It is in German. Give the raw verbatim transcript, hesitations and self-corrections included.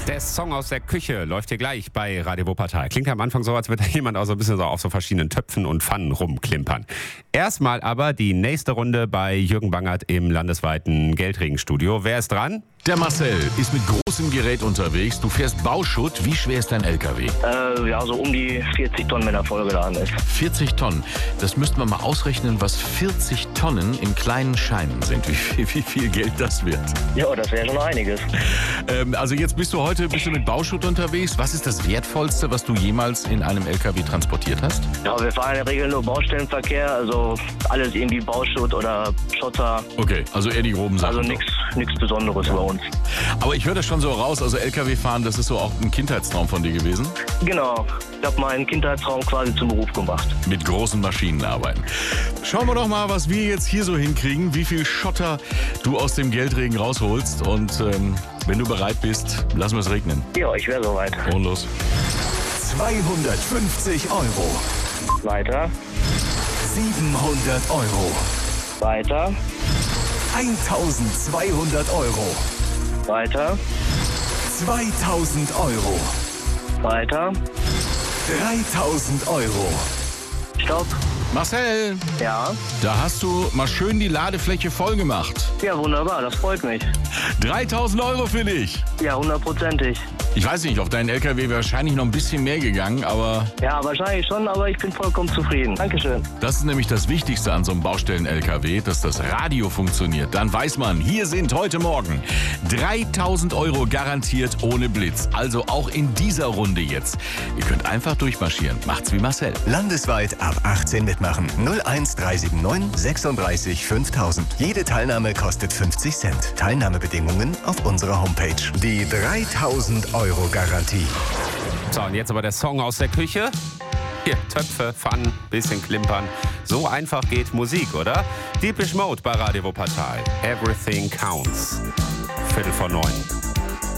Der Song aus der Küche läuft hier gleich bei Radio Wuppertal. Klingt am Anfang so, als würde jemand auch so ein bisschen so auf so verschiedenen Töpfen und Pfannen rumklimpern. Erstmal aber die nächste Runde bei Jürgen Bangert im landesweiten Geldregenstudio. Wer ist dran? Der Marcel ist mit großem Gerät unterwegs. Du fährst Bauschutt. Wie schwer ist dein L K W? Äh, ja, so um die vierzig Tonnen, wenn er vollgeladen ist. vierzig Tonnen. Das müssten wir mal ausrechnen, was vierzig Tonnen in kleinen Scheinen sind. Wie viel, wie viel Geld das wird. Ja, das wäre schon einiges. Ähm, also jetzt bist du heute bist du mit Bauschutt unterwegs. Was ist das Wertvollste, was du jemals in einem L K W transportiert hast? Ja, wir fahren in der Regel nur Baustellenverkehr, also alles irgendwie Bauschutt oder Schotter. Okay, also eher die groben Sachen. Also nichts nichts Besonderes bei uns. Aber ich höre das schon so raus, also L K W fahren, das ist so auch ein Kindheitstraum von dir gewesen? Genau, ich habe meinen Kindheitsraum quasi zum Beruf gemacht. Mit großen Maschinen arbeiten. Schauen wir doch mal, was wir jetzt hier so hinkriegen, wie viel Schotter du aus dem Geldregen rausholst. Und ähm, wenn du bereit bist, lassen wir es regnen. Ja, ich wäre soweit. Und los. zweihundertfünfzig Euro. Weiter, siebenhundert Euro. weiter, eintausendzweihundert Euro. weiter, zweitausend Euro. weiter. dreitausend Euro. Stopp. Marcel, Ja. da hast du mal schön die Ladefläche voll gemacht. Ja, wunderbar, das freut mich. dreitausend Euro für dich. Ja, hundertprozentig. Ich weiß nicht, auf deinen L K W wäre wahrscheinlich noch ein bisschen mehr gegangen, aber Ja, wahrscheinlich schon, aber ich bin vollkommen zufrieden. Dankeschön. das ist nämlich das Wichtigste an so einem Baustellen-L K W, dass das Radio funktioniert. Dann weiß man, hier sind heute Morgen dreitausend Euro garantiert ohne Blitz. Also auch in dieser Runde jetzt. Ihr könnt einfach durchmarschieren. Macht's wie Marcel. Landesweit ab achtzehn mitmachen. null eins drei sieben neun sechsunddreißig fünftausend. Jede Teilnahme kostet fünfzig Cent. Teilnahmebedingungen auf unserer Homepage. Die dreitausend Euro Garantie. So, und jetzt aber der Song aus der Küche. Hier, Töpfe, Pfannen, bisschen klimpern. So einfach geht Musik, oder? Deepish Mode bei Radio Wuppertal. Everything counts. Viertel vor neun.